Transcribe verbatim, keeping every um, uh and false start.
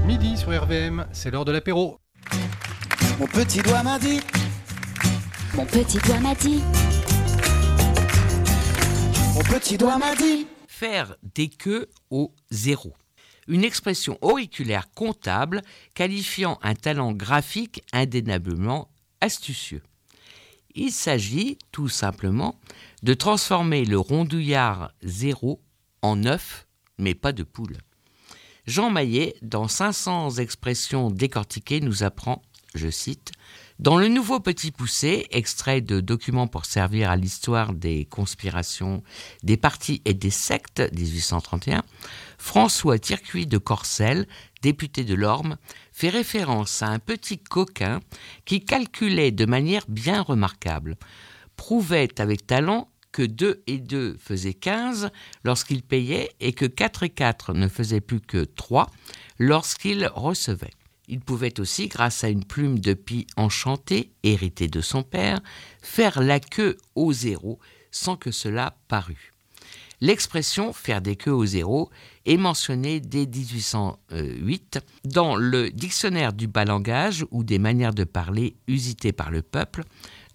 Midi sur R V M, c'est l'heure de l'apéro. Mon petit doigt m'a dit. Mon petit doigt m'a dit. Mon petit doigt m'a dit. Faire des queues au zéro. Une expression auriculaire comptable qualifiant un talent graphique indéniablement astucieux. Il s'agit tout simplement de transformer le rondouillard zéro en œuf, mais pas de poule. Jean Maillet, dans cinq cents expressions décortiquées, nous apprend, je cite, « Dans le nouveau Petit Poucet, extrait de Documents pour servir à l'histoire des conspirations, des partis et des sectes, dix-huit cent trente et un, François Tircuit de Corcelles, député de l'Orme, fait référence à un petit coquin qui calculait de manière bien remarquable, prouvait avec talent que deux et deux faisaient quinze lorsqu'il payait et que quatre et quatre ne faisaient plus que trois lorsqu'il recevait. Il pouvait aussi, grâce à une plume de pie enchantée, héritée de son père, faire la queue au zéro sans que cela parût. L'expression « faire des queues au zéro » est mentionnée dès dix-huit cent huit dans le Dictionnaire du bas langage ou des manières de parler usitées par le peuple